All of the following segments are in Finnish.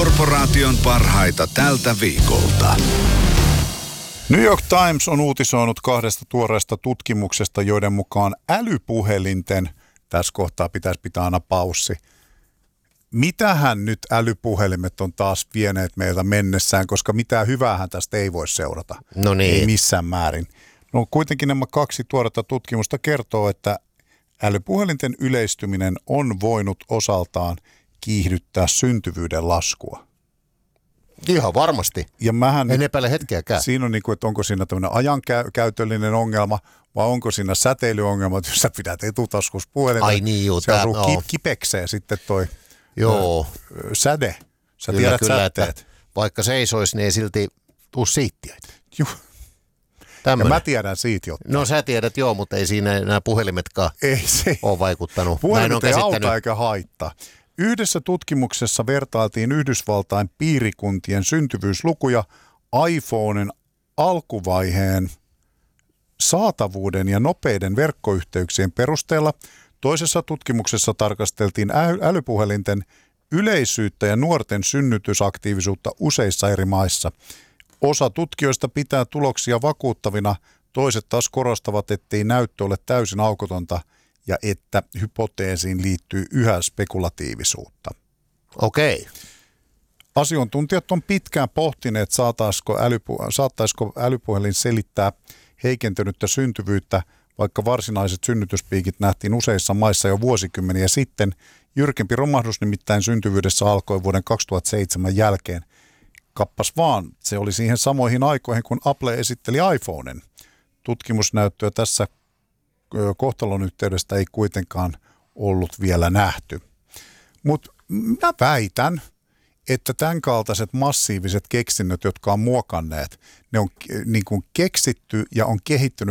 Korporaation parhaita tältä viikolta. New York Times on uutisoinut 2 tuoreesta tutkimuksesta, joiden mukaan älypuhelinten, tässä kohtaa pitäisi pitää aina paussi, mitähän nyt älypuhelimet on taas vieneet meiltä mennessään, koska mitään hyväähän tästä ei voi seurata. No niin. Ei missään määrin. No kuitenkin nämä 2 tuoretta tutkimusta kertoo, että älypuhelinten yleistyminen on voinut osaltaan kiihdyttää syntyvyyden laskua. Ihan varmasti. Ja en epäile hetkeäkään. Siinä on niin kuin, että onko siinä tämmöinen ajankäytöllinen ongelma vai onko siinä säteilyongelma, että jos sä pidät etutaskus puhelinta, se asuu kipekseen sitten toi säde. Sä tiedät säteet. Vaikka seisoisi, niin ei silti tuu siittiöitä. Juh. Ja mä tiedän siitä jotain. No sä tiedät mutta ei siinä nämä puhelimetkaan ole vaikuttanut. Puhelimet ei auta eikä haittaa. Yhdessä tutkimuksessa vertailtiin Yhdysvaltain piirikuntien syntyvyyslukuja iPhonen alkuvaiheen saatavuuden ja nopeiden verkkoyhteyksien perusteella. Toisessa tutkimuksessa tarkasteltiin älypuhelinten yleisyyttä ja nuorten synnytysaktiivisuutta useissa eri maissa. Osa tutkijoista pitää tuloksia vakuuttavina, toiset taas korostavat, ettei näyttö ole täysin aukotonta ja että hypoteesiin liittyy yhä spekulatiivisuutta. Okei. Asiantuntijat on pitkään pohtineet, saattaisiko älypuhelin selittää heikentynyttä syntyvyyttä, vaikka varsinaiset synnytyspiikit nähtiin useissa maissa jo vuosikymmeniä sitten. Jyrkempi romahdus nimittäin syntyvyydessä alkoi vuoden 2007 jälkeen. Kappas vaan, se oli siihen samoihin aikoihin, kun Apple esitteli iPhonen. Tutkimusnäyttöä tässä kohtalon yhteydestä ei kuitenkaan ollut vielä nähty. Mutta mä väitän, että tämän kaltaiset massiiviset keksinnöt, jotka on muokanneet, ne on niin kuin keksitty ja on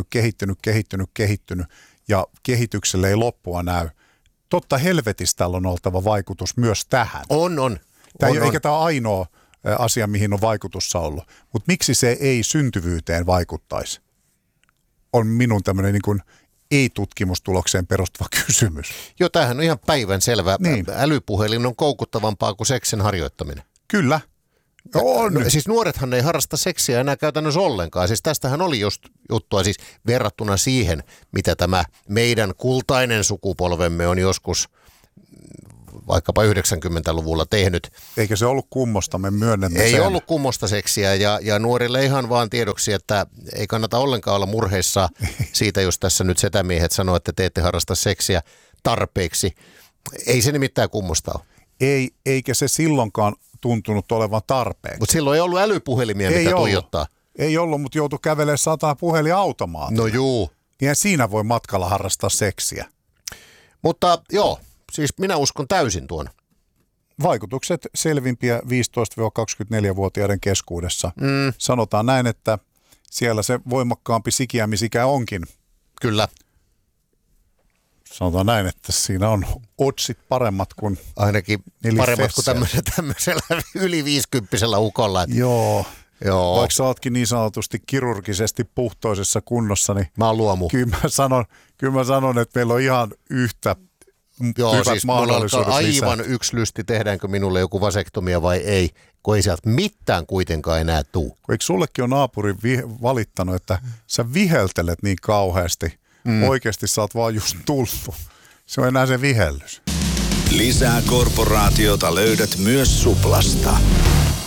kehittynyt ja kehitykselle ei loppua näy. Totta helvetissä tällä on oltava vaikutus myös tähän. On. Eikä tämä ole ainoa asia, mihin on vaikutussa ollut. Mutta miksi se ei syntyvyyteen vaikuttaisi? On minun tämmöinen niin kuin ei-tutkimustulokseen perustuva kysymys. Joo, tämähän on ihan päivänselvä. Niin. Älypuhelin on koukuttavampaa kuin seksin harjoittaminen. Kyllä. On. No, siis nuorethan ei harrasta seksiä enää käytännössä ollenkaan. Siis tästähän oli just juttua siis verrattuna siihen, mitä tämä meidän kultainen sukupolvemme on joskus vaikkapa 90-luvulla tehnyt. Eikä se ollut kummosta, me myönnämme Ei sen. ollut kummosta seksiä ja nuorille ihan vaan tiedoksi, että ei kannata ollenkaan olla murheissa siitä, jos tässä nyt setämiehet sanoo, että te ette harrasta seksiä tarpeeksi. Ei se nimittäin kummosta ole. Eikä se silloinkaan tuntunut olevan tarpeen. Mutta silloin ei ollut älypuhelimia, mitä tuijottaa. Ei ollut, mutta joutui kävelemään 100 puhelinautomaatilla. No juu. Niin siinä voi matkalla harrastaa seksiä. Mutta joo, siis minä uskon täysin tuon. Vaikutukset selvimpiä 15-24-vuotiaiden keskuudessa. Sanotaan näin, että siellä se voimakkaampi sikiämisikä onkin. Kyllä. Sanotaan näin, että siinä on oddsit paremmat kuin ainakin paremmat kuin tämmöisellä yli 50-vuotiaalla ukolla. Joo. Vaikka sä ootkin niin sanotusti kirurgisesti puhtoisessa kunnossa, niin mä oon luomu. Kyllä mä sanon, että meillä on ihan yhtä hyvät siis mahdollisuudet lisää. Aivan yksi lysti, tehdäänkö minulle joku vasektomia vai ei, kun ei sieltä mitään kuitenkaan enää tuu. Eikö sullekin on naapuri valittanut, että sä viheltelet niin kauheasti? Oikeasti sä oot vaan just tullut. Se on enää se vihellys. Lisää Korporaatiota löydät myös Suplasta.